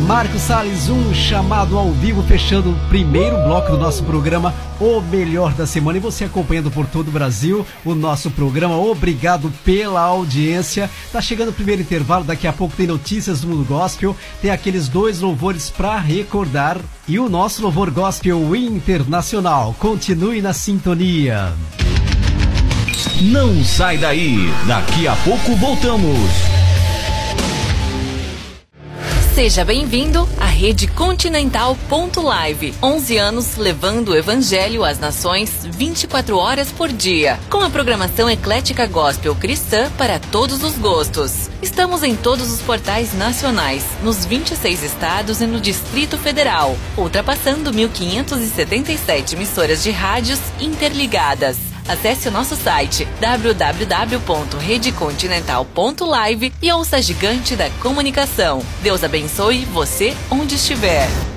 Marcos Salles, um chamado ao vivo, fechando o primeiro bloco do nosso programa, O Melhor da Semana. E você acompanhando por todo o Brasil o nosso programa. Obrigado pela audiência. Tá chegando o primeiro intervalo, daqui a pouco tem notícias do mundo gospel, tem aqueles 2 louvores para recordar e o nosso louvor gospel internacional. Continue na sintonia. Não sai daí, daqui a pouco voltamos. Seja bem-vindo à Rede Continental Live. 11 anos levando o Evangelho às nações 24 horas por dia. Com a programação eclética gospel cristã para todos os gostos. Estamos em todos os portais nacionais, nos 26 estados e no Distrito Federal, ultrapassando 1.577 emissoras de rádios interligadas. Acesse o nosso site www.redecontinental.live e ouça a gigante da comunicação. Deus abençoe você onde estiver.